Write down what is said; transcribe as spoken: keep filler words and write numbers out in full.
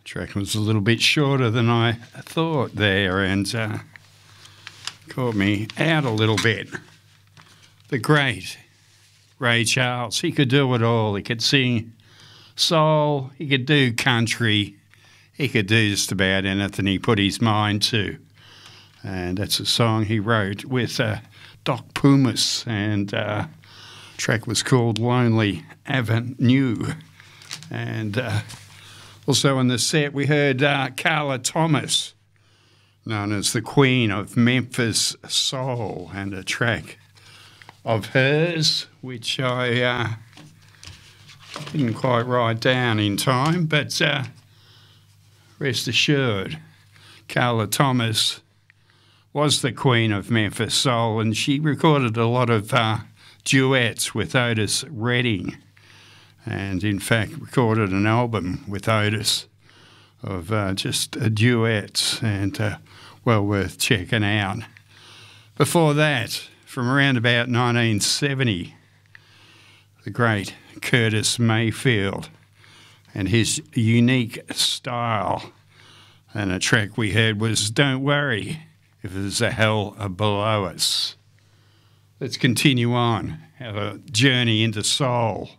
Track was a little bit shorter than I thought there, and uh, caught me out a little bit. The great Ray Charles, he could do it all. He could sing soul, he could do country, he could do just about anything he put his mind to. And that's a song he wrote with uh, Doc Pumis, and uh, the track was called Lonely Avenue. And uh, also in the set we heard uh, Carla Thomas, known as the Queen of Memphis Soul, and a track of hers, which I uh, didn't quite write down in time, but uh, rest assured, Carla Thomas was the Queen of Memphis Soul, and she recorded a lot of uh, duets with Otis Redding, and in fact recorded an album with Otis of uh, just uh, duets, and uh, well worth checking out. Before that, from around about nineteen seventy, the great Curtis Mayfield and his unique style. And a track we heard was Don't Worry If There's a Hell Below Us. Let's continue on our journey into soul.